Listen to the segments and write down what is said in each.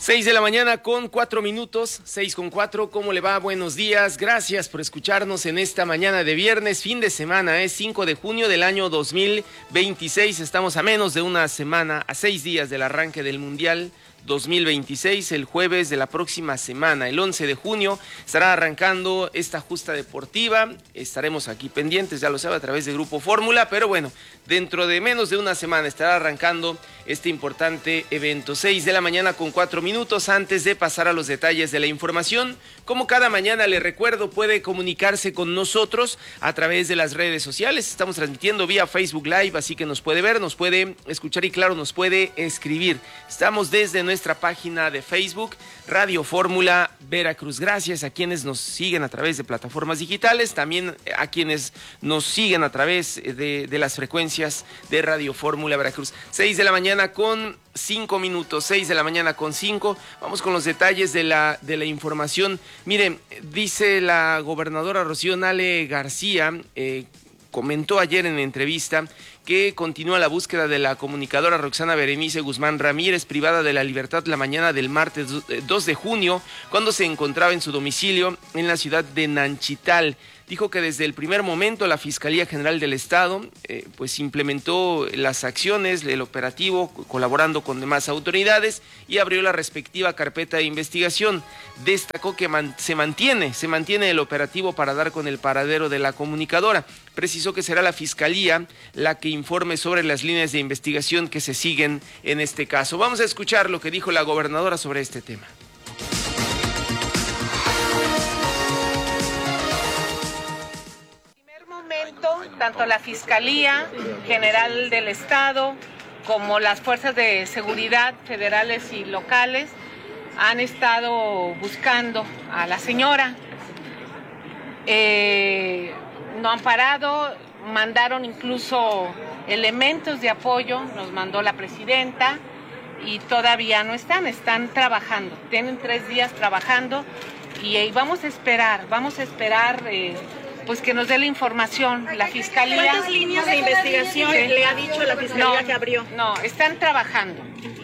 6 de la mañana con 4 minutos, 6:04, ¿cómo le va? Buenos días, gracias por escucharnos en esta mañana de viernes, fin de semana, es 5 de junio del año 2026, estamos a menos de una semana, a 6 días del arranque del Mundial 2026, el jueves de la próxima semana, el 11 de junio, estará arrancando esta justa deportiva, estaremos aquí pendientes, ya lo sabe, a través de Grupo Fórmula, pero bueno, dentro de menos de una semana estará arrancando este importante evento. 6 de la mañana con 4 minutos, antes de pasar a los detalles de la información, como cada mañana le recuerdo, puede comunicarse con nosotros a través de las redes sociales, estamos transmitiendo vía Facebook Live, así que nos puede ver, nos puede escuchar y claro, nos puede escribir. Estamos desde nuestra página de Facebook, Radio Fórmula Veracruz. Gracias a quienes nos siguen a través de plataformas digitales, también a quienes nos siguen a través de las frecuencias de Radio Fórmula Veracruz. 6 de la mañana con 5 minutos, 6 de la mañana con 5. Vamos con los detalles de la información. Miren, dice la gobernadora Rocío Nale García, comentó ayer en entrevista que continúa la búsqueda de la comunicadora Roxana Berenice Guzmán Ramírez, privada de la libertad la mañana del martes 2 de junio, cuando se encontraba en su domicilio en la ciudad de Nanchital. Dijo que desde el primer momento la Fiscalía General del Estado pues implementó las acciones, el operativo, colaborando con demás autoridades y abrió la respectiva carpeta de investigación. Destacó que se mantiene el operativo para dar con el paradero de la comunicadora. Precisó que será la Fiscalía la que informe sobre las líneas de investigación que se siguen en este caso. Vamos a escuchar lo que dijo la gobernadora sobre este tema. Tanto la Fiscalía General del Estado como las fuerzas de seguridad federales y locales han estado buscando a la señora. No han parado, mandaron incluso elementos de apoyo, nos mandó la presidenta y todavía no están trabajando. Tienen 3 días trabajando y vamos a esperar pues que nos dé la información, la Fiscalía. ¿Cuántas líneas de investigación le ha dicho la Fiscalía que abrió? No, están trabajando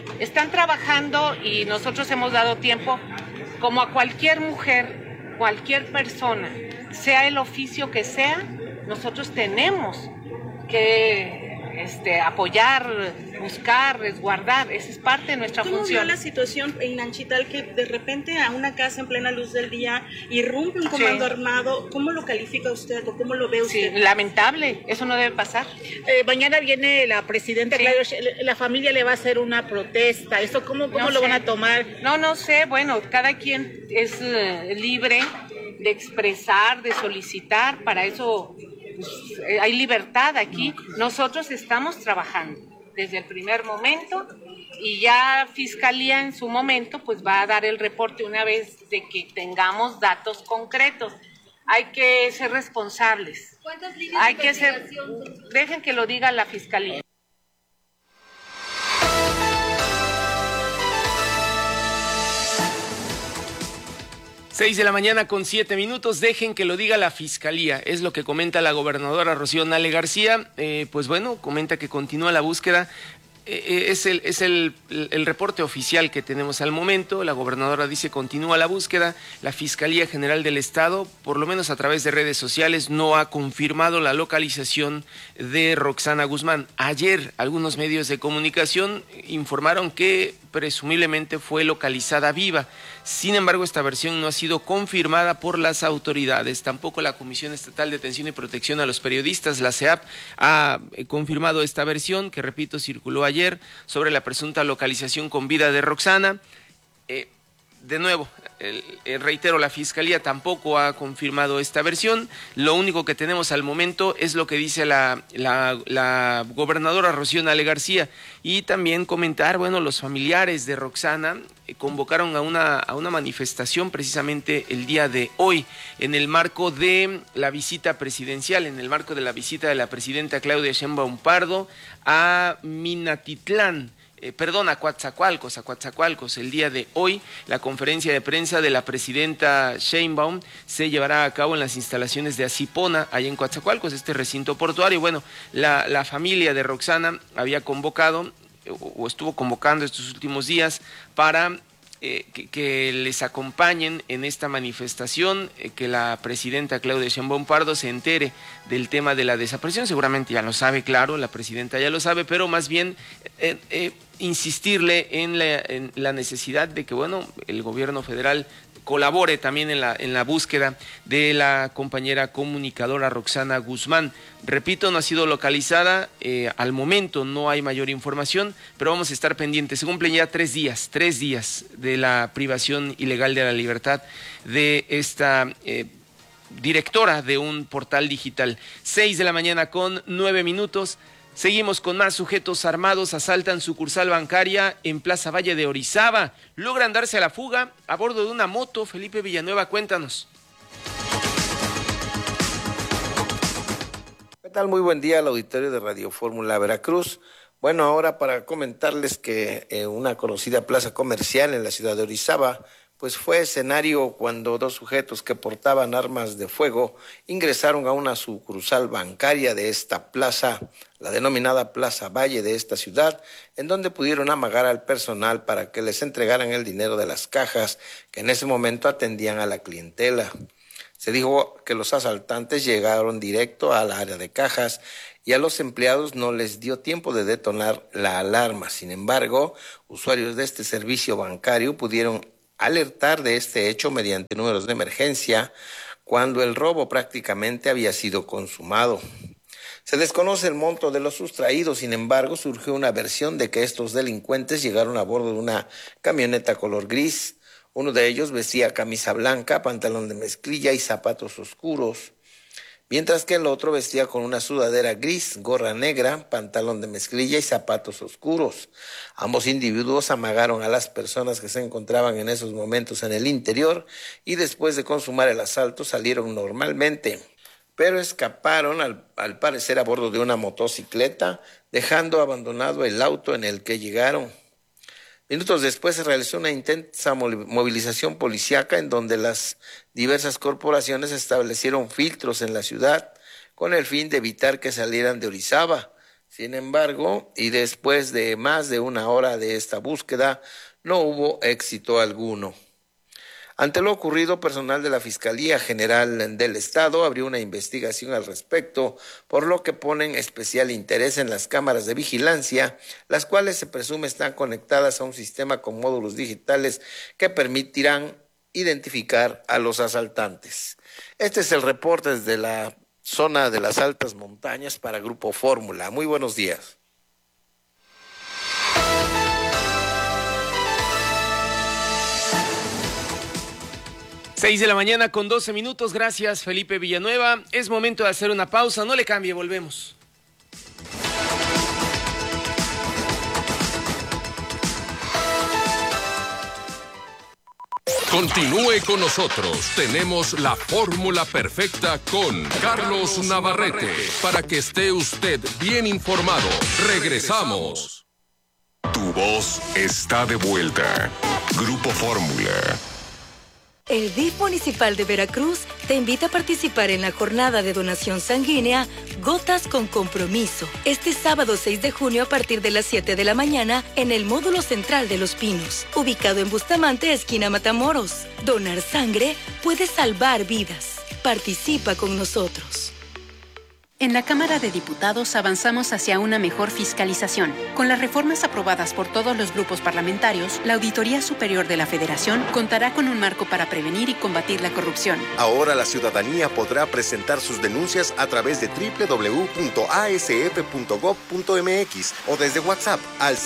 y nosotros hemos dado tiempo, como a cualquier mujer, cualquier persona, sea el oficio que sea, nosotros tenemos que apoyar, buscar, resguardar, esa es parte de nuestra función. ¿Cómo vio la situación en Nanchital que de repente a una casa en plena luz del día irrumpe un comando armado? ¿Cómo lo califica usted o cómo lo ve usted? Sí, lamentable, eso no debe pasar. Mañana viene la presidenta, claro, la familia le va a hacer una protesta, ¿eso cómo lo van a tomar? No sé, bueno, cada quien es libre de expresar, de solicitar, para eso pues, hay libertad aquí. Nosotros estamos trabajando desde el primer momento y ya Fiscalía en su momento pues va a dar el reporte una vez de que tengamos datos concretos. Hay que ser responsables. ¿Cuántas líneas de investigación? Dejen que lo diga la Fiscalía. Seis de la mañana con 7 minutos, dejen que lo diga la Fiscalía, es lo que comenta la gobernadora Rocío Nale García. Pues bueno, comenta que continúa la búsqueda. Es el reporte oficial que tenemos al momento. La gobernadora dice continúa la búsqueda. La Fiscalía General del Estado, por lo menos a través de redes sociales, no ha confirmado la localización de Roxana Guzmán. Ayer algunos medios de comunicación informaron que presumiblemente fue localizada viva. Sin embargo, esta versión no ha sido confirmada por las autoridades. Tampoco la Comisión Estatal de Atención y Protección a los Periodistas, la CEAP, ha confirmado esta versión que, repito, circuló ayer sobre la presunta localización con vida de Roxana. De nuevo, reitero, la Fiscalía tampoco ha confirmado esta versión. Lo único que tenemos al momento es lo que dice la gobernadora Rocío Nale García. Y también comentar, bueno, los familiares de Roxana convocaron a una manifestación precisamente el día de hoy, en el marco de la visita presidencial, en el marco de la visita de la presidenta Claudia Sheinbaum Pardo a Minatitlán. A Coatzacoalcos. El día de hoy, la conferencia de prensa de la presidenta Sheinbaum se llevará a cabo en las instalaciones de Asipona, allá en Coatzacoalcos, este recinto portuario. Bueno, la familia de Roxana había convocado, o estuvo convocando estos últimos días para que les acompañen en esta manifestación, que la presidenta Claudia Sheinbaum Pardo se entere del tema de la desaparición. Seguramente ya lo sabe, claro, la presidenta ya lo sabe, pero más bien insistirle en la necesidad de que, bueno, el gobierno federal colabore también en la búsqueda de la compañera comunicadora Roxana Guzmán. Repito, no ha sido localizada, al momento no hay mayor información, pero vamos a estar pendientes. Se cumplen ya 3 días de la privación ilegal de la libertad de esta directora de un portal digital. 6:09 a.m. Seguimos con más. Sujetos armados asaltan sucursal bancaria en Plaza Valle de Orizaba. Logran darse a la fuga a bordo de una moto. Felipe Villanueva, cuéntanos. ¿Qué tal? Muy buen día al auditorio de Radio Fórmula Veracruz. Bueno, ahora para comentarles que una conocida plaza comercial en la ciudad de Orizaba pues fue escenario cuando 2 sujetos que portaban armas de fuego ingresaron a una sucursal bancaria de esta plaza, la denominada Plaza Valle de esta ciudad, en donde pudieron amagar al personal para que les entregaran el dinero de las cajas que en ese momento atendían a la clientela. Se dijo que los asaltantes llegaron directo al área de cajas y a los empleados no les dio tiempo de detonar la alarma. Sin embargo, usuarios de este servicio bancario pudieron alertar de este hecho mediante números de emergencia cuando el robo prácticamente había sido consumado. Se desconoce el monto de los sustraídos, sin embargo, surgió una versión de que estos delincuentes llegaron a bordo de una camioneta color gris. Uno de ellos vestía camisa blanca, pantalón de mezclilla y zapatos oscuros, mientras que el otro vestía con una sudadera gris, gorra negra, pantalón de mezclilla y zapatos oscuros. Ambos individuos amagaron a las personas que se encontraban en esos momentos en el interior y después de consumar el asalto salieron normalmente, pero escaparon al parecer a bordo de una motocicleta, dejando abandonado el auto en el que llegaron. Minutos después se realizó una intensa movilización policíaca en donde las diversas corporaciones establecieron filtros en la ciudad con el fin de evitar que salieran de Orizaba. Sin embargo, y después de más de 1 hora de esta búsqueda, no hubo éxito alguno. Ante lo ocurrido, personal de la Fiscalía General del Estado abrió una investigación al respecto, por lo que ponen especial interés en las cámaras de vigilancia, las cuales se presume están conectadas a un sistema con módulos digitales que permitirán identificar a los asaltantes. Este es el reporte desde la zona de las altas montañas para Grupo Fórmula. Muy buenos días. 6:12 a.m. Gracias, Felipe Villanueva. Es momento de hacer una pausa. No le cambie, volvemos. Continúe con nosotros. Tenemos la fórmula perfecta con Carlos Navarrete para que esté usted bien informado. Regresamos. Tu voz está de vuelta. Grupo Fórmula. El DIF Municipal de Veracruz te invita a participar en la jornada de donación sanguínea Gotas con Compromiso, este sábado 6 de junio a partir de las 7 de la mañana en el módulo central de Los Pinos, ubicado en Bustamante, esquina Matamoros. Donar sangre puede salvar vidas. Participa con nosotros. En la Cámara de Diputados avanzamos hacia una mejor fiscalización. Con las reformas aprobadas por todos los grupos parlamentarios, la Auditoría Superior de la Federación contará con un marco para prevenir y combatir la corrupción. Ahora la ciudadanía podrá presentar sus denuncias a través de www.asf.gov.mx o desde WhatsApp al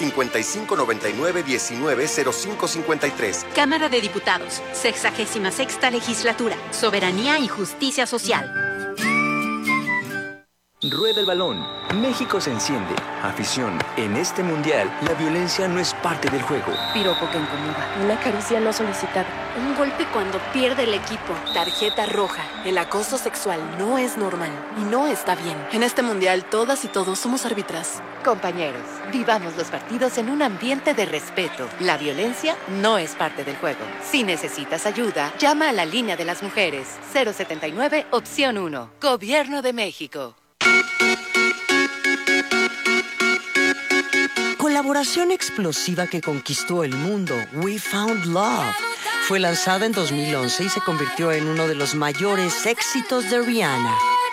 5599-190553. Cámara de Diputados, 66ª Legislatura, Soberanía y Justicia Social. Rueda el balón. México se enciende. Afición. En este mundial, la violencia no es parte del juego. Piropo que incomoda. Una caricia no solicitada. Un golpe cuando pierde el equipo. Tarjeta roja. El acoso sexual no es normal y no está bien. En este mundial, todas y todos somos árbitras. Compañeros, vivamos los partidos en un ambiente de respeto. La violencia no es parte del juego. Si necesitas ayuda, llama a la línea de las mujeres. 079, opción 1. Gobierno de México. colaboración explosiva que conquistó el mundo, We Found Love, fue lanzada en 2011 y se convirtió en uno de los mayores éxitos de Rihanna.